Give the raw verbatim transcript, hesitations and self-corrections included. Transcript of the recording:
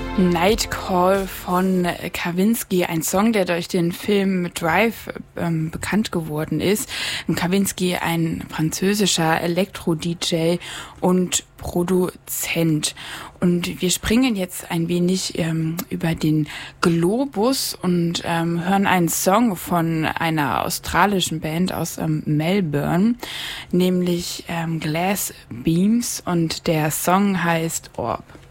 Night Call von Kavinsky, ein Song, der durch den Film Drive ähm, bekannt geworden ist. Kavinsky, ein französischer Elektro-D J und Produzent. Und wir springen jetzt ein wenig ähm, über den Globus und ähm, hören einen Song von einer australischen Band aus ähm, Melbourne, nämlich ähm, Glass Beams, und der Song heißt Orb.